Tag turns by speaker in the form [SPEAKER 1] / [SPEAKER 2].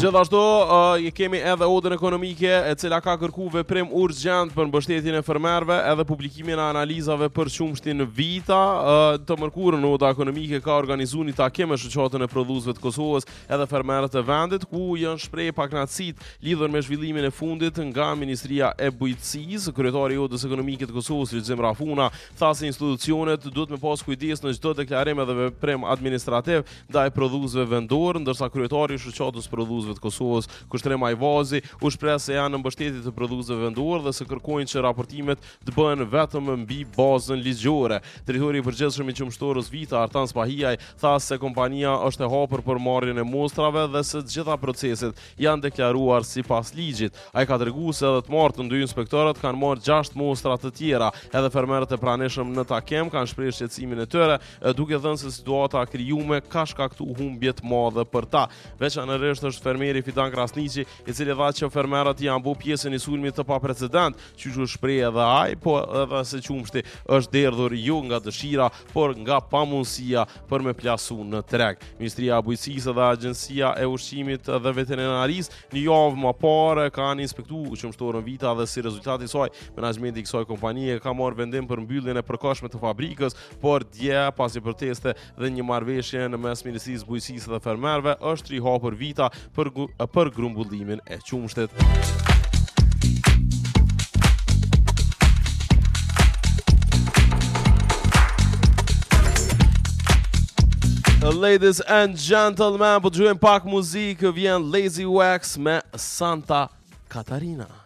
[SPEAKER 1] Gjithashtu kemi edhe odën ekonomike e cila ka kërku veprim urgjent për mbështetjen e fermerëve, edhe publikimin e analizave për qumshtin Vita. Të mërkurën oda ekonomike ka organizuar një takim me shoqatën e prodhuesve të Kosovës edhe fermerët e vendit, ku janë shprehë pakënaqësitë lidhur me zhvillimin e fundit nga Ministria e Bujqësisë. Kryetari i odës ekonomike të Kosovës, Lulzim Rafuna, tha se institucionet duhet me pas kujdes në çdo deklarim edhe veprim administrativ ndaj prodhuesve vendor, ndërsa kryetari i shoqatës prodhuesve të Kosovës, Kushtrim Ajvazi, u shpreh se janë në mbështetje të prodhuesve vendor dhe se kërkojnë që raportimet të bëhen vetëm mbi bazën ligjore. Drejtori i përgjithshëm i qumshtorës Vita, Artan Spahiaj, tha se kompania është e hapur për marrjen e mostrave dhe se të gjitha proceset janë deklaruar sipas ligjit. Ai ka treguar se edhe të martën dy inspektorët kanë marrë 6 mostra të tjera. Edhe fermerët e pranishëm në takim kanë shprehur shqetësimin e tyre, duke thënë se situata krijuar ka shkaktuar humbje të mëdha për ta. Veçanërisht është fermeri Fidan Krasniqi, i cili tha që fermerët janë bu pjesën e sulmit të paprecedent, që u shpreh edhe ai, po edhe se qumshti është derdhur jo nga dëshira, por nga pamundësia për me plasu në treg. Ministria e Bujqësisë dhe Agjencia e Ushqimit dhe Veterinarisë në javë më parë kanë inspektuar qumshtorën Vita dhe si rezultati i saj, menaxhmenti i kësaj kompanie ka marrë vendim për mbylljen e përkohshme të fabrikës, por dje pasi proteste dhe një marrëveshje në mes Ministrisë së Bujqësisë dhe fermerëve është rihapur Vita për grumbullimin e qumshtit. Ladies and gentlemen, po dëgjojmë pak muzikë, vjen Lazy Wax me Santa Catarina.